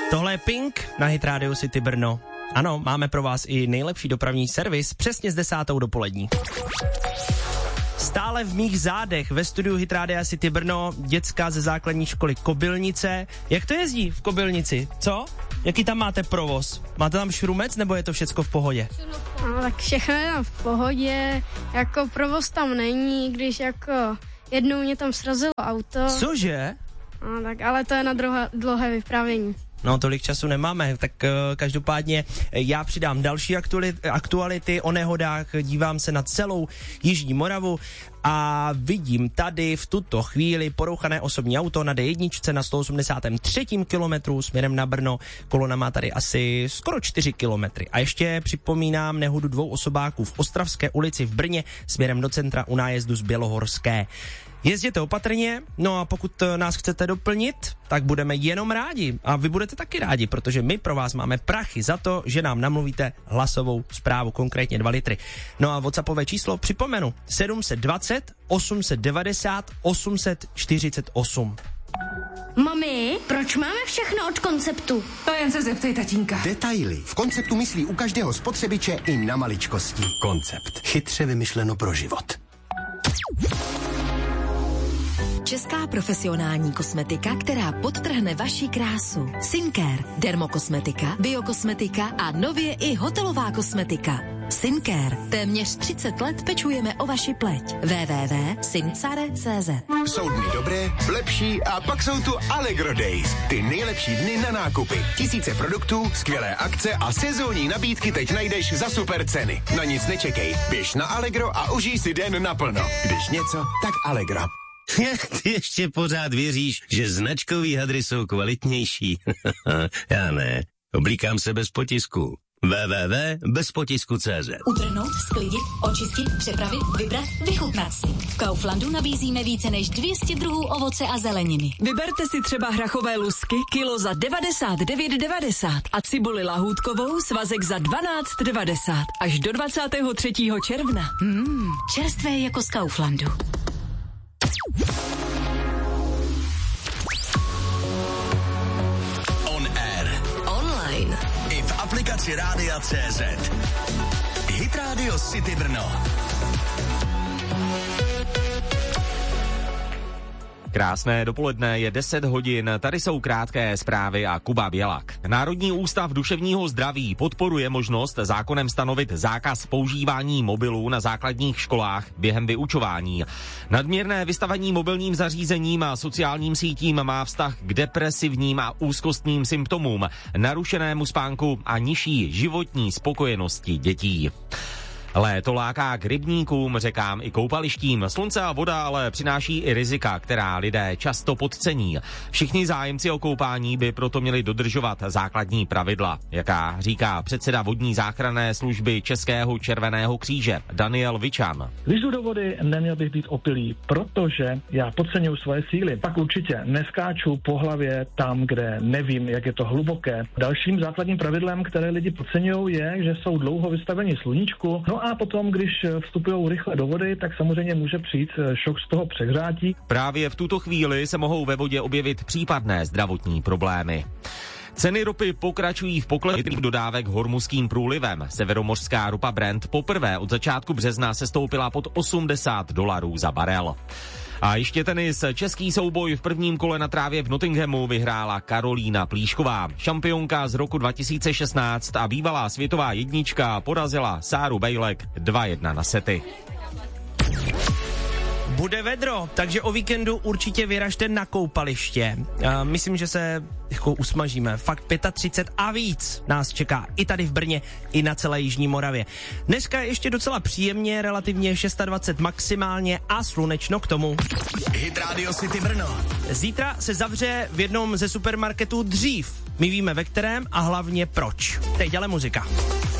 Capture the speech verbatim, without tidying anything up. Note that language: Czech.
Tohle je Pink na Hit Radio City Brno. Ano, máme pro vás i nejlepší dopravní servis přesně s desátou dopolední. Stále v mých zádech ve studiu Hit Radia City Brno děcka ze základní školy Kobylnice. Jak to jezdí v Kobylnici? Co? Jaký tam máte provoz? Máte tam šrumec nebo je to všecko v pohodě? No, tak všechno je tam v pohodě, jako provoz tam není, když jako jednou mě tam srazilo auto. Cože? No, tak ale to je na dlouhé, dlouhé vyprávění. No, tolik času nemáme, tak uh, každopádně já přidám další aktuality, aktuality o nehodách, dívám se na celou Jižní Moravu a vidím tady v tuto chvíli porouchané osobní auto na dé jedna na sto osmdesátém třetím kilometru směrem na Brno. Kolona má tady asi skoro čtyři kilometry. A ještě připomínám nehodu dvou osobáků v Ostravské ulici v Brně směrem do centra u nájezdu z Bělohorské. Jezděte opatrně, no a pokud nás chcete doplnit, tak budeme jenom rádi. A vy budete taky rádi, protože my pro vás máme prachy za to, že nám namluvíte hlasovou zprávu, konkrétně dva litry. No a WhatsAppové číslo připomenu sedm set dvacet, osm set devadesát, osm set čtyřicet osm. Mami, proč máme všechno od Konceptu? To jen se zeptej tatínka. Detaily. V Konceptu myslí u každého spotřebiče i na maličkosti. Koncept. Chytře vymyšleno pro život. Česká profesionální kosmetika, která podtrhne vaši krásu. Syncare, dermokosmetika, biokosmetika a nově i hotelová kosmetika. Syncare. Téměř třicet let pečujeme o vaši pleť. w w w tečka syncare tečka cé zet. Jsou dny dobré, lepší a pak jsou tu Allegro Days. Ty nejlepší dny na nákupy. Tisíce produktů, skvělé akce a sezónní nabídky teď najdeš za super ceny. Na nic nečekej. Běž na Allegro a užij si den naplno. Když něco, tak Allegro. Ty ještě pořád věříš, že značkový hadry jsou kvalitnější? Já ne. Oblíkám se bez potisku. w w w tečka bez potisku tečka cé zet. Utrhnout, sklidit, očistit, připravit, vybrat, vychutnat si. V Kauflandu nabízíme více než dvě stě druhů ovoce a zeleniny. Vyberte si třeba hrachové lusky, kilo za devadesát devět devadesát a cibuli lahůdkovou svazek za dvanáct devadesát až do dvacátého třetího června. Mmm, čerstvé jako z Kauflandu. On air. Online. I v aplikaci Rádia tečka cé zet. Hit Radio City Brno. Krásné dopoledne, je deset hodin, tady jsou krátké zprávy a Kuba Bělak. Národní ústav duševního zdraví podporuje možnost zákonem stanovit zákaz používání mobilů na základních školách během vyučování. Nadměrné vystavení mobilním zařízením a sociálním sítím má vztah k depresivním a úzkostným symptomům, narušenému spánku a nižší životní spokojenosti dětí. Léto láká k rybníkům, řekám i koupalištím. Slunce a voda ale přináší i rizika, která lidé často podcení. Všichni zájemci o koupání by proto měli dodržovat základní pravidla, jaká říká předseda vodní záchranné služby Českého červeného kříže Daniel Vičan. Když jdu do vody, neměl bych být opilý, protože já podceňuji svoje síly. Pak určitě neskáču po hlavě tam, kde nevím, jak je to hluboké. Dalším základním pravidlem, které lidi podceňují, je, že jsou dlouho vystaveni sluníčku. No a potom, když vstupují rychle do vody, tak samozřejmě může přijít šok z toho přehřátí. Právě v tuto chvíli se mohou ve vodě objevit případné zdravotní problémy. Ceny ropy pokračují v poklesu dodávek hormuzským průlivem. Severomořská ropa Brent poprvé od začátku března sestoupila pod osmdesát dolarů za barel. A ještě tenis. Český souboj v prvním kole na trávě v Nottinghamu vyhrála Karolína Plíšková. Šampionka z roku dva tisíce šestnáct a bývalá světová jednička porazila Sáru Bejlek dva jedna na sety. Bude vedro, takže o víkendu určitě vyražte na koupaliště. Uh, myslím, že se jako usmažíme. Fakt třicet pět a víc nás čeká i tady v Brně, i na celé Jižní Moravě. Dneska je ještě docela příjemně, relativně dvacet šest maximálně a slunečno k tomu. Hit Radio City Brno. Zítra se zavře v jednom ze supermarketů dřív. My víme ve kterém a hlavně proč. Teď ale muzika.